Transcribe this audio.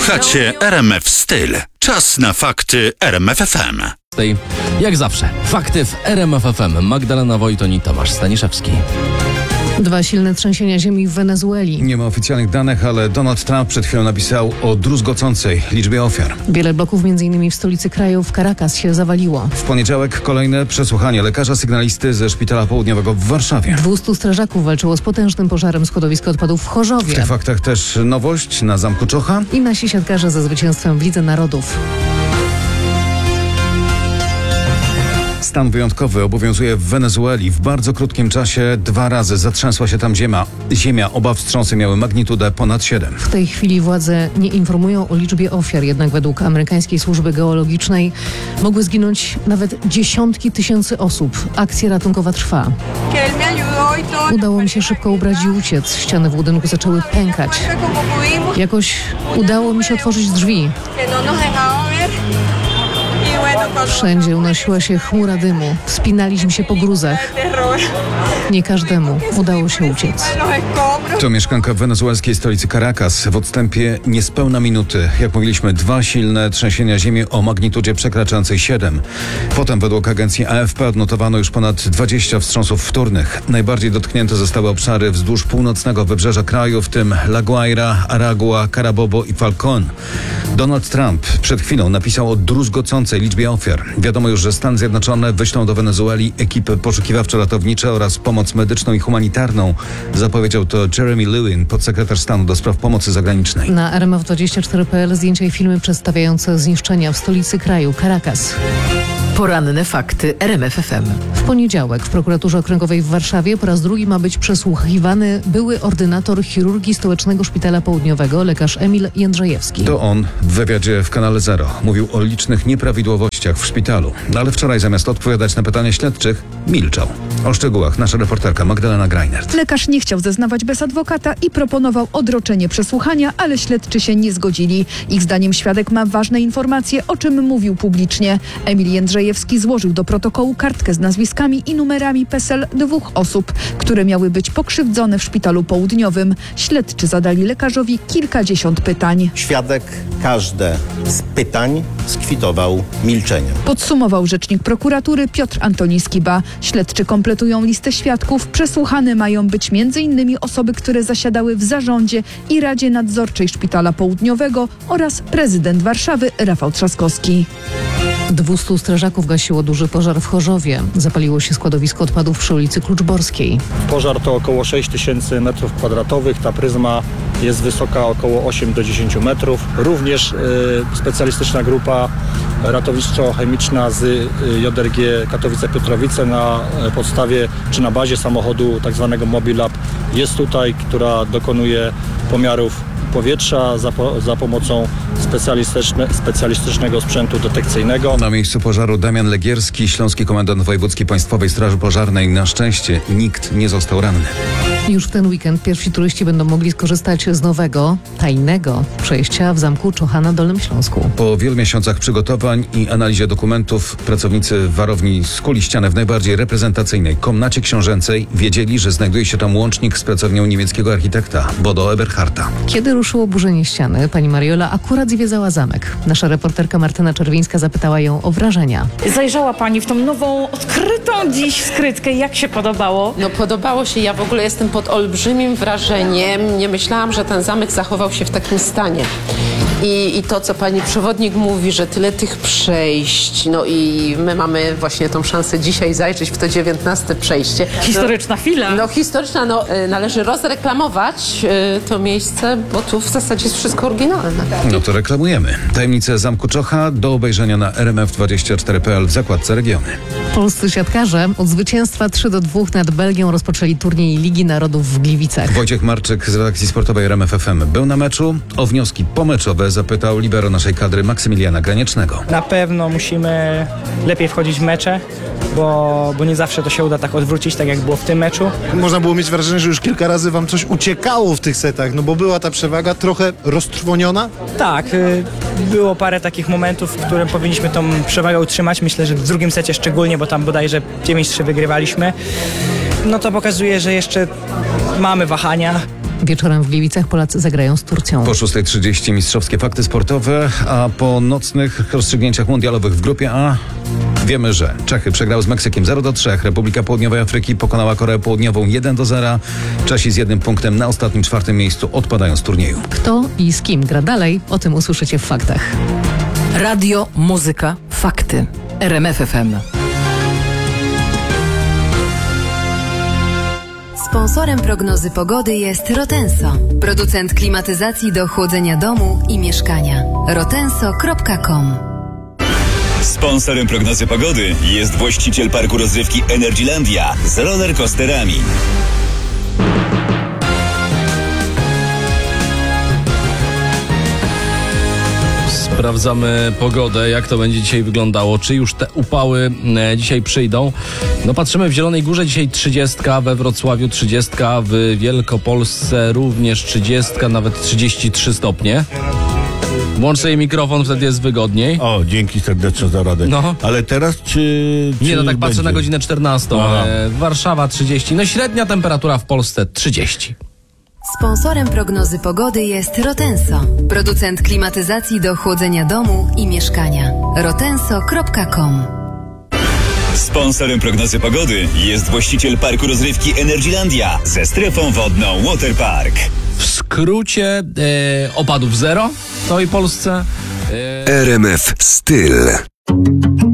Słuchacie RMF Styl. Czas na fakty RMF FM. Jak zawsze, fakty w RMF FM. Magdalena Wojton i Tomasz Staniszewski. 2 silne trzęsienia ziemi w Wenezueli. Nie ma oficjalnych danych, ale Donald Trump przed chwilą napisał o druzgocącej liczbie ofiar. Wiele bloków, m.in. w stolicy kraju, w Caracas, się zawaliło. W poniedziałek kolejne przesłuchanie lekarza sygnalisty ze Szpitala Południowego w Warszawie. 200 strażaków walczyło z potężnym pożarem składowiska odpadów w W Chorzowie. tych faktach też nowość na Zamku Czocha. I nasi siatkarze ze zwycięstwem w Lidze Narodów. Stan wyjątkowy obowiązuje w Wenezueli. W bardzo krótkim czasie 2 razy zatrzęsła się tam ziemia. Oba wstrząsy miały magnitudę ponad 7. W tej chwili władze nie informują o liczbie ofiar, jednak według amerykańskiej służby geologicznej mogły zginąć nawet dziesiątki tysięcy osób. Akcja ratunkowa trwa. Udało mi się szybko ubrać i uciec. Ściany w budynku zaczęły pękać. Jakoś udało mi się otworzyć drzwi. Wszędzie unosiła się chmura dymu. Wspinaliśmy się po gruzach. Nie każdemu udało się uciec. To mieszkanka wenezuelskiej stolicy Caracas. W odstępie niespełna minuty, jak mówiliśmy, 2 silne trzęsienia ziemi o magnitudzie przekraczającej 7. Potem według agencji AFP odnotowano już ponad 20 wstrząsów wtórnych. Najbardziej dotknięte zostały obszary wzdłuż północnego wybrzeża kraju, w tym La Guaira, Aragua, Carabobo i Falcón. Donald Trump przed chwilą napisał o druzgocącej liczbie ofiar. Wiadomo już, że Stany Zjednoczone wyślą do Wenezueli ekipy poszukiwawczo-ratownicze oraz pomoc medyczną i humanitarną. Zapowiedział to Jeremy Lewin, podsekretarz stanu do spraw pomocy zagranicznej. Na RMF24.pl zdjęcia i filmy przedstawiające zniszczenia w stolicy kraju, Caracas. Poranne fakty RMF FM. W poniedziałek w prokuraturze okręgowej w Warszawie po raz drugi ma być przesłuchiwany były ordynator chirurgii Stołecznego Szpitala Południowego, lekarz Emil Jędrzejewski. To on w wywiadzie w Kanale Zero mówił o licznych nieprawidłowościach w szpitalu. Ale wczoraj zamiast odpowiadać na pytania śledczych, milczał. O szczegółach nasza reporterka Magdalena Greinert. Lekarz nie chciał zeznawać bez adwokata i proponował odroczenie przesłuchania, ale śledczy się nie zgodzili. Ich zdaniem świadek ma ważne informacje, o czym mówił publicznie. Emil Jędrzejewski złożył do protokołu kartkę z nazwiskami i numerami PESEL 2 osób, które miały być pokrzywdzone w szpitalu południowym. Śledczy zadali lekarzowi kilkadziesiąt pytań. Świadek każde z pytań skwitował milczeniem. Podsumował rzecznik prokuratury Piotr Antoni Skiba. Śledczy kompletują listę świadków. Przesłuchane mają być m.in. osoby, które zasiadały w zarządzie i Radzie Nadzorczej Szpitala Południowego oraz prezydent Warszawy Rafał Trzaskowski. 200 strażaków gasiło duży pożar w Chorzowie. Zapaliło się składowisko odpadów przy ulicy Kluczborskiej. Pożar to około 6000 m2. Ta pryzma jest wysoka około 8 do 10 metrów. Również specjalistyczna grupa ratowniczo-chemiczna z JRG Katowice-Piotrowice na podstawie czy na bazie samochodu tzw. Mobilab jest tutaj, która dokonuje pomiarów powietrza za pomocą specjalistycznego sprzętu detekcyjnego. Na miejscu pożaru Damian Legierski, śląski komendant wojewódzki Państwowej Straży Pożarnej. Na szczęście nikt nie został ranny. Już w ten weekend pierwsi turyści będą mogli skorzystać z nowego, tajnego przejścia w Zamku Czocha na Dolnym Śląsku. Po wielu miesiącach przygotowań i analizie dokumentów pracownicy warowni skuli ścianę w najbardziej reprezentacyjnej komnacie książęcej wiedzieli, że znajduje się tam łącznik z pracownią niemieckiego architekta Bodo Eberharta. Kiedy ruszyło burzenie ściany, pani Mariola akurat zwiedzała zamek. Nasza reporterka Martyna Czerwińska zapytała ją o wrażenia. Zajrzała pani w tą nową, odkrytą dziś skrytkę. Jak się podobało? No podobało się. Ja w ogóle jestem pod olbrzymim wrażeniem. Nie myślałam, że ten zamek zachował się w takim stanie. I to, co pani przewodnik mówi, że tyle tych przejść, no i my mamy właśnie tą szansę dzisiaj zajrzeć w to 19 przejście. Historyczna chwila. No historyczna, należy rozreklamować to miejsce, bo tu w zasadzie jest wszystko oryginalne. No to reklamujemy. Tajemnice Zamku Czocha do obejrzenia na RMF24.pl w zakładce Regiony. Polscy siatkarze od zwycięstwa 3-2 nad Belgią rozpoczęli turniej Ligi Narodów w Gliwicach. Wojciech Marczyk z redakcji sportowej RMF FM był na meczu. O wnioski pomeczowe zapytał libero naszej kadry Maksymiliana Graniecznego. Na pewno musimy lepiej wchodzić w mecze, bo nie zawsze to się uda tak odwrócić, tak jak było w tym meczu. Można było mieć wrażenie, że już kilka razy wam coś uciekało w tych setach, no bo była ta przewaga trochę roztrwoniona. Tak, było parę takich momentów, w którym powinniśmy tą przewagę utrzymać. Myślę, że w drugim secie szczególnie, bo tam bodajże 9-3 wygrywaliśmy. No to pokazuje, że jeszcze mamy wahania. Wieczorem w Gliwicach Polacy zagrają z Turcją. Po 6:30 mistrzowskie fakty sportowe, a po nocnych rozstrzygnięciach mundialowych w grupie A wiemy, że Czechy przegrały z Meksykiem 0-3, Republika Południowej Afryki pokonała Koreę Południową 1-0. Czesi z 1 punktem na ostatnim 4. miejscu odpadają z turnieju. Kto i z kim gra dalej? O tym usłyszycie w faktach. Radio, muzyka, fakty. RMF FM. Sponsorem prognozy pogody jest Rotenso, producent klimatyzacji do chłodzenia domu i mieszkania. rotenso.com. Sponsorem prognozy pogody jest właściciel parku rozrywki Energylandia z rollercoasterami. Sprawdzamy pogodę, jak to będzie dzisiaj wyglądało, czy już te upały dzisiaj przyjdą. No patrzymy, w Zielonej Górze dzisiaj 30, we Wrocławiu 30, w Wielkopolsce również 30, nawet 33 stopnie. Włącz sobie mikrofon, wtedy jest wygodniej. O, dzięki serdecznie za radę. No. Ale teraz czy Nie, no tak patrzę będzie? na godzinę 14. Warszawa 30, no średnia temperatura w Polsce 30. Sponsorem prognozy pogody jest Rotenso, producent klimatyzacji do chłodzenia domu i mieszkania. rotenso.com. Sponsorem prognozy pogody jest właściciel parku rozrywki Energylandia ze strefą wodną Waterpark. W skrócie opadów zero w całej Polsce. RMF Styl.